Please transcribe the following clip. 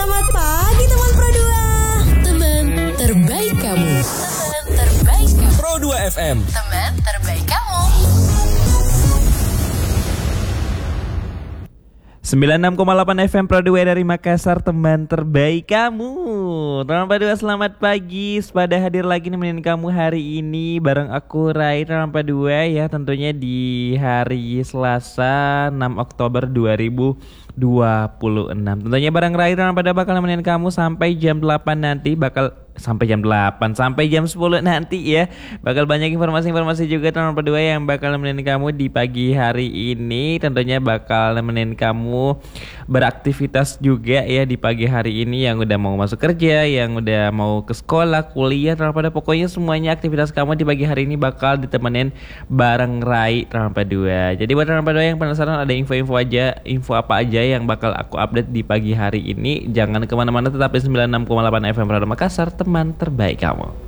Selamat pagi teman Pro 2. Teman terbaik kamu. Teman terbaik kamu. Pro 2 FM. Teman terbaik kamu. 96,8 FM Pro 2 dari Makassar, teman terbaik kamu. Teman Pro 2, selamat pagi. Pada hadir lagi nemenin kamu hari ini bareng aku Rai teman Pro 2 ya, tentunya di hari Selasa 6 Oktober 2026. Tentunya bareng Rai teman Pro 2 bakal nemenin kamu sampai jam 8 nanti, sampai jam 10 nanti ya. Bakal banyak informasi-informasi juga teman berdua yang bakal nemenin kamu di pagi hari ini. Tentunya bakal nemenin kamu beraktivitas juga ya di pagi hari ini, yang udah mau masuk kerja, yang udah mau ke sekolah, kuliah, pada pokoknya semuanya aktivitas kamu di pagi hari ini bakal ditemenin bareng Rai teman berdua. Jadi buat teman berdua yang penasaran ada info apa aja yang bakal aku update di pagi hari ini, jangan kemana-mana, tetap di 96,8 FM Radio Makassar, teman terbaik kamu.